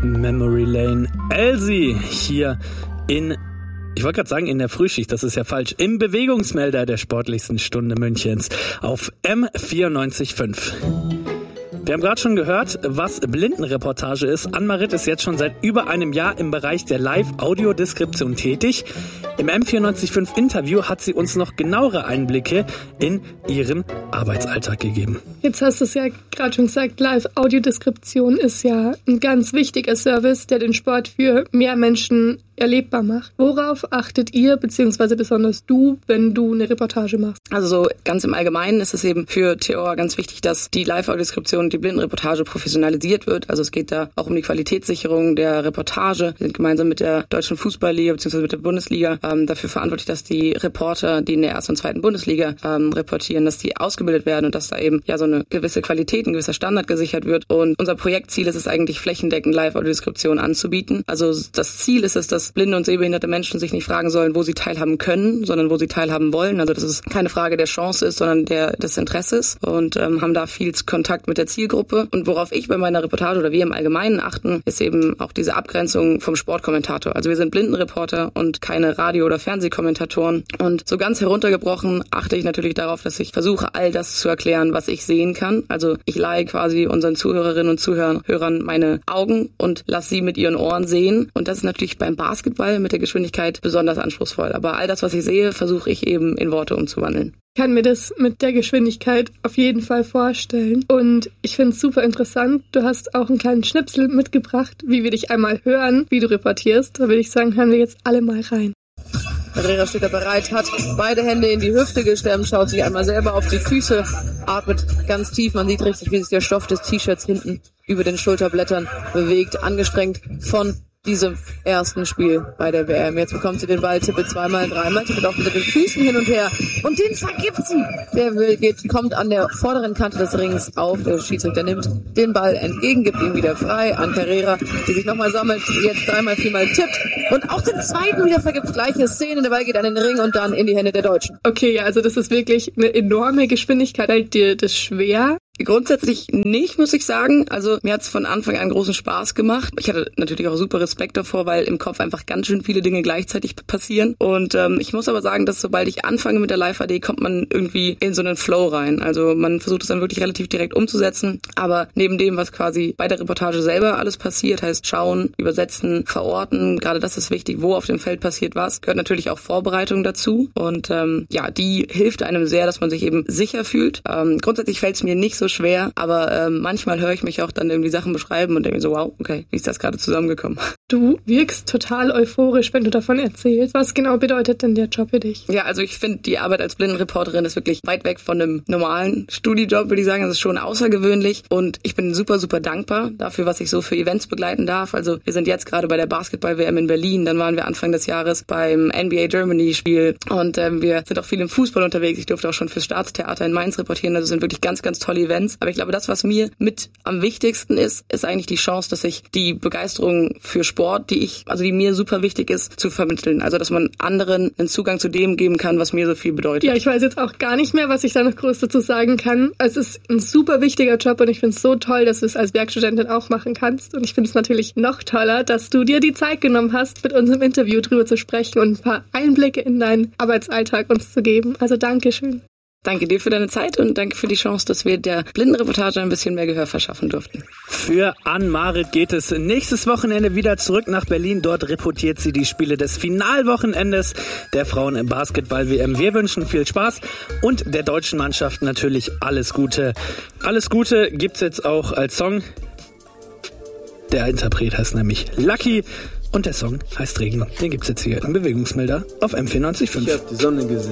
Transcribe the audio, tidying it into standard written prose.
Memory Lane. Elsie hier ich wollte gerade sagen in der Frühschicht, das ist ja falsch, im Bewegungsmelder der sportlichsten Stunde Münchens auf M94.5. Wir haben gerade schon gehört, was Blindenreportage ist. Ann-Marit ist jetzt schon seit über einem Jahr im Bereich der Live-Audiodeskription tätig. Im M94.5 Interview hat sie uns noch genauere Einblicke in ihren Arbeitsalltag gegeben. Jetzt hast du es ja gerade schon gesagt, Live-Audiodeskription ist ja ein ganz wichtiger Service, der den Sport für mehr Menschen erlebbar macht. Worauf achtet ihr, beziehungsweise besonders du, wenn du eine Reportage machst? Also so ganz im Allgemeinen ist es eben für TOR ganz wichtig, dass die Live-Audiodeskription und die Blindenreportage professionalisiert wird. Also es geht da auch um die Qualitätssicherung der Reportage. Wir sind gemeinsam mit der Deutschen Fußballliga bzw. mit der Bundesliga dafür verantwortlich, dass die Reporter, die in der ersten und zweiten Bundesliga reportieren, dass die ausgebildet werden und dass da eben ja so eine gewisse Qualität, ein gewisser Standard gesichert wird. Und unser Projektziel ist es eigentlich, flächendeckend Live-Audiodeskription anzubieten. Also das Ziel ist es, dass blinde und sehbehinderte Menschen sich nicht fragen sollen, wo sie teilhaben können, sondern wo sie teilhaben wollen. Also dass es keine Frage der Chance ist, sondern des Interesses, und haben da viel Kontakt mit der Zielgruppe. Und worauf ich bei meiner Reportage oder wir im Allgemeinen achten, ist eben auch diese Abgrenzung vom Sportkommentator. Also wir sind Blindenreporter und keine Radio- oder Fernsehkommentatoren. Und so ganz heruntergebrochen achte ich natürlich darauf, dass ich versuche, all das zu erklären, was ich sehen kann. Also ich leihe quasi unseren Zuhörerinnen und Zuhörern meine Augen und lasse sie mit ihren Ohren sehen. Und das ist natürlich beim Basketball mit der Geschwindigkeit besonders anspruchsvoll. Aber all das, was ich sehe, versuche ich eben in Worte umzuwandeln. Ich kann mir das mit der Geschwindigkeit auf jeden Fall vorstellen. Und ich finde es super interessant. Du hast auch einen kleinen Schnipsel mitgebracht, wie wir dich einmal hören, wie du reportierst. Da würde ich sagen, hören wir jetzt alle mal rein. Carrera steht da bereit, hat beide Hände in die Hüfte gestemmt, schaut sich einmal selber auf die Füße, atmet ganz tief. Man sieht richtig, wie sich der Stoff des T-Shirts hinten über den Schulterblättern bewegt, angestrengt von diesem ersten Spiel bei der WM. Jetzt bekommt sie den Ball, tippelt zweimal, dreimal, tippelt auch mit den Füßen hin und her und den vergibt sie. Der kommt an der vorderen Kante des Rings auf. Der Schiedsrichter nimmt den Ball entgegen, gibt ihn wieder frei an Carrera, die sich nochmal sammelt, jetzt dreimal, viermal tippt und auch den zweiten wieder vergibt. Gleiche Szene, der Ball geht an den Ring und dann in die Hände der Deutschen. Okay, also das ist wirklich eine enorme Geschwindigkeit. Fällt dir das schwer? Grundsätzlich nicht, muss ich sagen. Also mir hat's von Anfang an großen Spaß gemacht. Ich hatte natürlich auch super Respekt davor, weil im Kopf einfach ganz schön viele Dinge gleichzeitig passieren. Und ich muss aber sagen, dass sobald ich anfange mit der Live-AD, kommt man irgendwie in so einen Flow rein. Also man versucht es dann wirklich relativ direkt umzusetzen. Aber neben dem, was quasi bei der Reportage selber alles passiert, heißt schauen, übersetzen, verorten, gerade das ist wichtig, wo auf dem Feld passiert was, gehört natürlich auch Vorbereitung dazu. Und die hilft einem sehr, dass man sich eben sicher fühlt. Grundsätzlich fällt es mir nicht so schwer, aber manchmal höre ich mich auch dann irgendwie Sachen beschreiben und denke mir so, wow, okay, wie ist das gerade zusammengekommen? Du wirkst total euphorisch, wenn du davon erzählst. Was genau bedeutet denn der Job für dich? Ja, also ich finde, die Arbeit als Blindenreporterin ist wirklich weit weg von einem normalen Studiojob, würde ich sagen. Das ist schon außergewöhnlich und ich bin super, super dankbar dafür, was ich so für Events begleiten darf. Also wir sind jetzt gerade bei der Basketball-WM in Berlin, dann waren wir Anfang des Jahres beim NBA Germany-Spiel und wir sind auch viel im Fußball unterwegs. Ich durfte auch schon fürs Staatstheater in Mainz reportieren. Also es sind wirklich ganz, ganz tolle Events. Aber ich glaube, das, was mir mit am wichtigsten ist eigentlich die Chance, dass ich die Begeisterung für Sport, die mir super wichtig ist, zu vermitteln. Also, dass man anderen einen Zugang zu dem geben kann, was mir so viel bedeutet. Ja, ich weiß jetzt auch gar nicht mehr, was ich da noch groß dazu sagen kann. Es ist ein super wichtiger Job und ich finde es so toll, dass du es als Werkstudentin auch machen kannst. Und ich finde es natürlich noch toller, dass du dir die Zeit genommen hast, mit uns im Interview drüber zu sprechen und ein paar Einblicke in deinen Arbeitsalltag uns zu geben. Also Dankeschön. Danke dir für deine Zeit und danke für die Chance, dass wir der Blindenreportage ein bisschen mehr Gehör verschaffen durften. Für Ann-Marit geht es nächstes Wochenende wieder zurück nach Berlin. Dort reportiert sie die Spiele des Finalwochenendes der Frauen im Basketball-WM. Wir wünschen viel Spaß und der deutschen Mannschaft natürlich alles Gute. Alles Gute gibt's jetzt auch als Song. Der Interpret heißt nämlich Lucky und der Song heißt Regen. Den gibt's jetzt hier im Bewegungsmelder auf M94.5. Ich hab die Sonne gesehen.